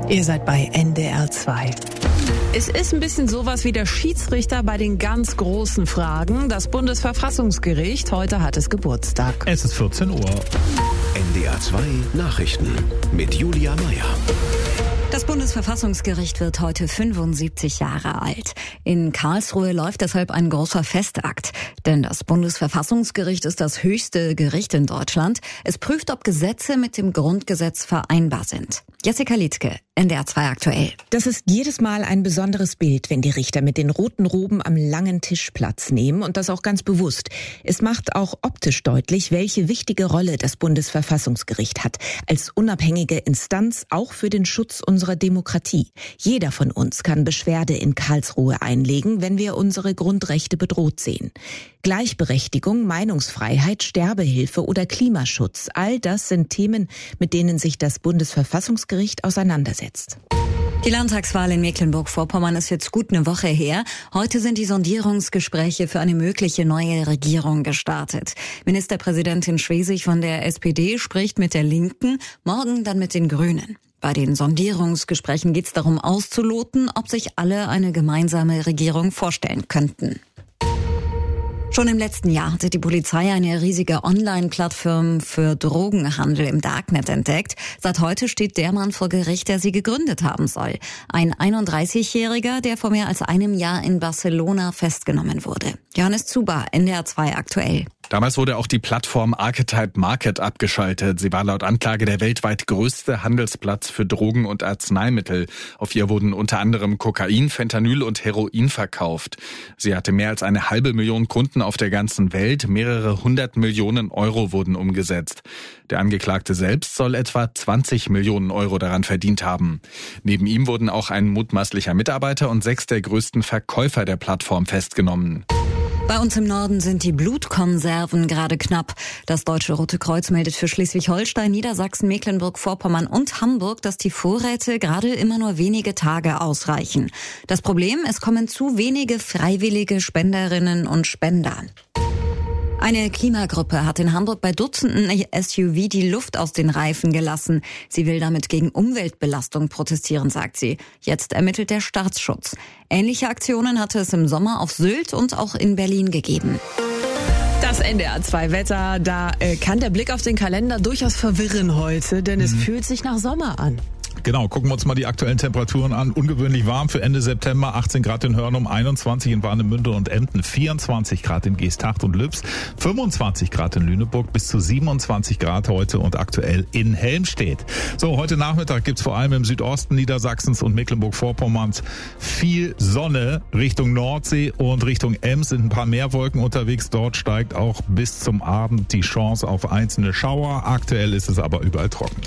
Ihr seid bei NDR 2. Es ist ein bisschen sowas wie der Schiedsrichter bei den ganz großen Fragen. Das Bundesverfassungsgericht, heute hat es Geburtstag. Es ist 14 Uhr. NDR 2 Nachrichten mit Julia Meyer. Das Bundesverfassungsgericht wird heute 75 Jahre alt. In Karlsruhe läuft deshalb ein großer Festakt. Denn das Bundesverfassungsgericht ist das höchste Gericht in Deutschland. Es prüft, ob Gesetze mit dem Grundgesetz vereinbar sind. Jessica Liedtke, NDR 2 aktuell. Das ist jedes Mal ein besonderes Bild, wenn die Richter mit den roten Roben am langen Tisch Platz nehmen und das auch ganz bewusst. Es macht auch optisch deutlich, welche wichtige Rolle das Bundesverfassungsgericht hat, als unabhängige Instanz auch für den Schutz unserer Demokratie. Jeder von uns kann Beschwerde in Karlsruhe einlegen, wenn wir unsere Grundrechte bedroht sehen. Gleichberechtigung, Meinungsfreiheit, Sterbehilfe oder Klimaschutz, all das sind Themen, mit denen sich das Bundesverfassungsgericht auseinandersetzt. Die Landtagswahl in Mecklenburg-Vorpommern ist jetzt gut eine Woche her. Heute sind die Sondierungsgespräche für eine mögliche neue Regierung gestartet. Ministerpräsidentin Schwesig von der SPD spricht mit der Linken, morgen dann mit den Grünen. Bei den Sondierungsgesprächen geht es darum auszuloten, ob sich alle eine gemeinsame Regierung vorstellen könnten. Schon im letzten Jahr hatte die Polizei eine riesige Online-Plattform für Drogenhandel im Darknet entdeckt. Seit heute steht der Mann vor Gericht, der sie gegründet haben soll. Ein 31-Jähriger, der vor mehr als einem Jahr in Barcelona festgenommen wurde. Johannes Zuber, NDR 2 aktuell. Damals wurde auch die Plattform Archetype Market abgeschaltet. Sie war laut Anklage der weltweit größte Handelsplatz für Drogen und Arzneimittel. Auf ihr wurden unter anderem Kokain, Fentanyl und Heroin verkauft. Sie hatte mehr als 500.000 Kunden auf der ganzen Welt. Mehrere 100 Millionen Euro wurden umgesetzt. Der Angeklagte selbst soll etwa 20 Millionen Euro daran verdient haben. Neben ihm wurden auch ein mutmaßlicher Mitarbeiter und 6 der größten Verkäufer der Plattform festgenommen. Bei uns im Norden sind die Blutkonserven gerade knapp. Das Deutsche Rote Kreuz meldet für Schleswig-Holstein, Niedersachsen, Mecklenburg-Vorpommern und Hamburg, dass die Vorräte gerade immer nur wenige Tage ausreichen. Das Problem, es kommen zu wenige freiwillige Spenderinnen und Spender. Eine Klimagruppe hat in Hamburg bei Dutzenden SUV die Luft aus den Reifen gelassen. Sie will damit gegen Umweltbelastung protestieren, sagt sie. Jetzt ermittelt der Staatsschutz. Ähnliche Aktionen hatte es im Sommer auf Sylt und auch in Berlin gegeben. Das NDR 2 Wetter, da kann der Blick auf den Kalender durchaus verwirren heute, denn es fühlt sich nach Sommer an. Genau, gucken wir uns mal die aktuellen Temperaturen an. Ungewöhnlich warm für Ende September, 18 Grad in Hörnum, 21 in Warnemünde und Emden, 24 Grad in Geesthacht und Lübs, 25 Grad in Lüneburg, bis zu 27 Grad heute und aktuell in Helmstedt. So, heute Nachmittag gibt's vor allem im Südosten Niedersachsens und Mecklenburg-Vorpommerns viel Sonne. Richtung Nordsee und Richtung Ems sind ein paar mehr Wolken unterwegs. Dort steigt auch bis zum Abend die Chance auf einzelne Schauer. Aktuell ist es aber überall trocken.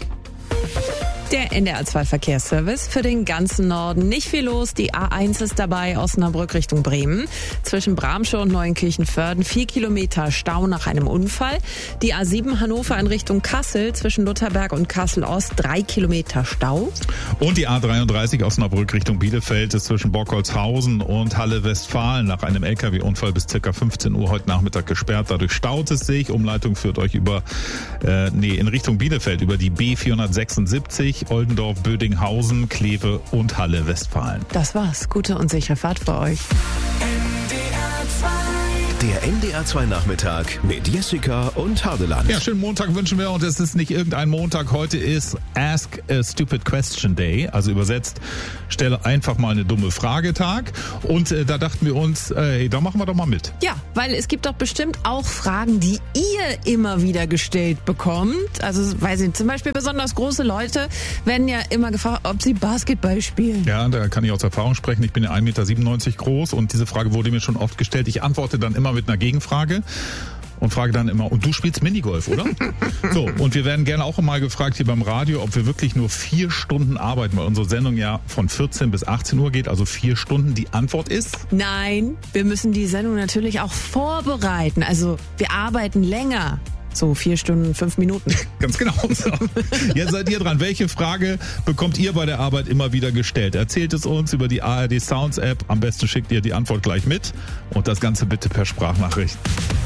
Der NDR 2 Verkehrsservice für den ganzen Norden. Nicht viel los. Die A1 ist dabei, Osnabrück Richtung Bremen. Zwischen Bramsche und Neuenkirchen-Vörden 4 Kilometer Stau nach einem Unfall. Die A7 Hannover in Richtung Kassel. Zwischen Lutherberg und Kassel-Ost 3 Kilometer Stau. Und die A33 Osnabrück Richtung Bielefeld ist zwischen Bockholzhausen und Halle-Westfalen nach einem LKW-Unfall bis ca. 15 Uhr heute Nachmittag gesperrt. Dadurch staut es sich. Umleitung führt euch in Richtung Bielefeld über die B476. Oldendorf, Bödinghausen, Kleve und Halle Westfalen. Das war's. Gute und sichere Fahrt für euch. Der NDR 2 Nachmittag mit Jessica und Hadeland. Ja, schönen Montag wünschen wir und es ist nicht irgendein Montag. Heute ist Ask a Stupid Question Day, also übersetzt, stelle einfach mal eine dumme Frage Tag. Und da dachten wir uns, da machen wir doch mal mit. Ja, weil es gibt doch bestimmt auch Fragen, die ihr immer wieder gestellt bekommt. Also, weiß ich, zum Beispiel besonders große Leute werden ja immer gefragt, ob sie Basketball spielen. Ja, da kann ich aus Erfahrung sprechen. Ich bin ja 1,97 Meter groß und diese Frage wurde mir schon oft gestellt. Ich antworte dann immer mit einer Gegenfrage und frage dann immer, und du spielst Minigolf, oder? So, und wir werden gerne auch mal gefragt hier beim Radio, ob wir wirklich nur 4 Stunden arbeiten, weil unsere Sendung ja von 14 bis 18 Uhr geht, also 4 Stunden. Die Antwort ist? Nein, wir müssen die Sendung natürlich auch vorbereiten. Also wir arbeiten länger. So 4 Stunden, 5 Minuten. Ganz genau. So. Jetzt seid ihr dran. Welche Frage bekommt ihr bei der Arbeit immer wieder gestellt? Erzählt es uns über die ARD Sounds App. Am besten schickt ihr die Antwort gleich mit. Und das Ganze bitte per Sprachnachricht.